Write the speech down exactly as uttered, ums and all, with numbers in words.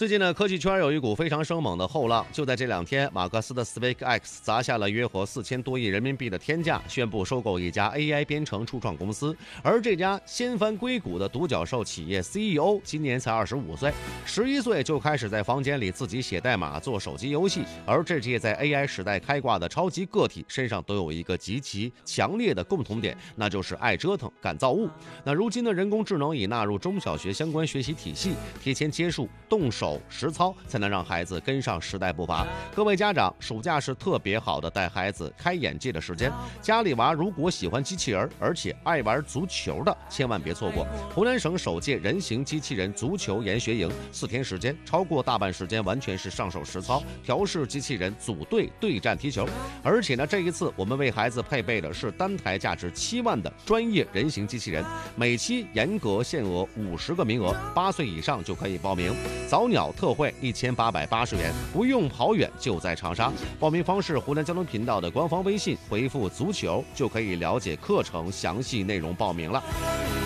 最近呢，科技圈有一股非常生猛的后浪。就在这两天，马克思的 SpaceX 砸下了约合四千多亿人民币的天价，宣布收购一家 A I 编程初创公司。而这家掀翻硅谷的独角兽企业 C E O 今年才二十五岁，十一岁就开始在房间里自己写代码做手机游戏。而这些在 A I 时代开挂的超级个体身上都有一个极其强烈的共同点，那就是爱折腾、敢造物。那如今的人工智能已纳入中小学相关学习体系，提前接触、动手。实操才能让孩子跟上时代步伐。各位家长，暑假是特别好的带孩子开眼界的时间。家里娃如果喜欢机器人，而且爱玩足球的，千万别错过湖南省首届人形机器人足球研学营，四天时间，超过大半时间完全是上手实操，调试机器人组队对战踢球。而且呢，这一次我们为孩子配备的是单台价值七万的专业人形机器人，每期严格限额五十个名额，八岁以上就可以报名。早鸟特惠一千八百八十元，不用跑远，就在长沙。报名方式：湖南交通频道的官方微信回复足球就可以了解课程详细内容报名了。